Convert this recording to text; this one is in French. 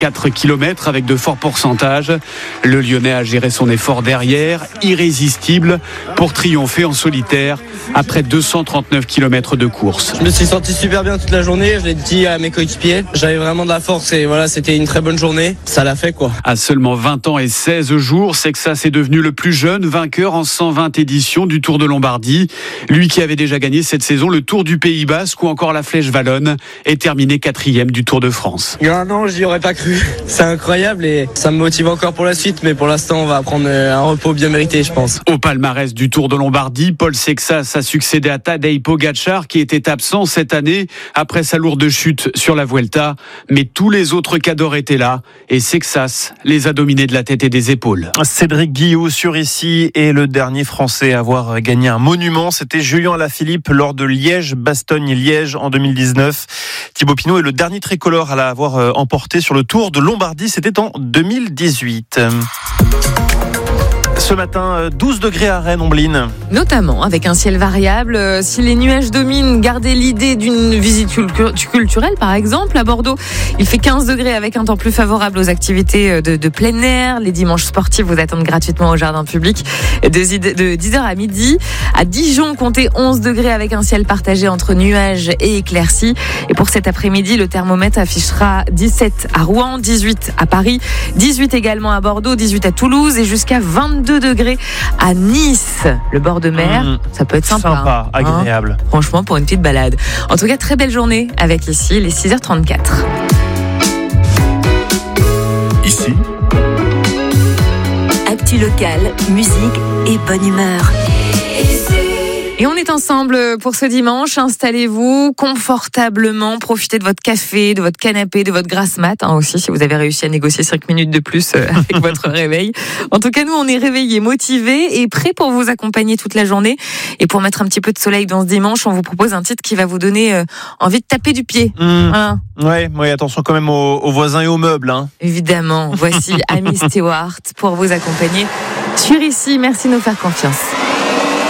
4 km avec de forts pourcentages. Le Lyonnais a géré son effort derrière, irrésistible pour triompher en solitaire après 239 km de course. Je me suis senti super bien toute la journée, je l'ai dit à mes coéquipiers. J'avais vraiment de la force et voilà, c'était une très bonne journée. Ça l'a fait quoi. À seulement 20 ans et 16 jours, Sexas est devenu le plus jeune vainqueur en 120 éditions du Tour de Lombardie. Lui qui avait déjà gagné cette saison le Tour du Pays Basque ou encore la Flèche Wallonne est terminé 4e du Tour de France. Il y a un an, j'y aurais pas cru. C'est incroyable et ça me motive encore pour la suite, mais pour l'instant, on va prendre un repos bien mérité, je pense. Au palmarès du Tour de Lombardie, Paul Sexas a succédé à Tadej Pogačar qui était absent cette année après sa lourde chute sur la Vuelta. Mais tous les autres cadors étaient là et Sexas les a dominés de la tête et des épaules. Cédric Guillou sur ici est le dernier Français à avoir gagné un monument. C'était Julien Alaphilippe lors de Liège-Bastogne-Liège en 2019. Thibaut Pinot est le dernier tricolore à l'avoir emporté sur le Tour de Lombardie. C'était en 2018. Ce matin, 12 degrés à Rennes, Ombline. Notamment avec un ciel variable. Si les nuages dominent, gardez l'idée d'une visite culturelle, par exemple. À Bordeaux, il fait 15 degrés avec un temps plus favorable aux activités de plein air. Les dimanches sportifs vous attendent gratuitement au jardin public de 10h à midi. À Dijon, comptez 11 degrés avec un ciel partagé entre nuages et éclaircies. Et pour cet après-midi, le thermomètre affichera 17 à Rouen, 18 à Paris, 18 également à Bordeaux, 18 à Toulouse et jusqu'à 22 degrés à Nice. Le bord de mer, ça peut être sympa. Agréable. Franchement, pour une petite balade. En tout cas, très belle journée avec ici les 6h34. Ici, actu locale, musique et bonne humeur. Et on est ensemble pour ce dimanche. Installez-vous confortablement, profitez de votre café, de votre canapé, de votre grasse mat aussi, si vous avez réussi à négocier 5 minutes de plus avec votre réveil. En tout cas, nous, on est réveillés, motivés et prêts pour vous accompagner toute la journée. Et pour mettre un petit peu de soleil dans ce dimanche, on vous propose un titre qui va vous donner envie de taper du pied. Voilà. Ouais, attention quand même aux voisins et aux meubles. Évidemment, voici Amy Stewart pour vous accompagner sur ici. Merci de nous faire confiance.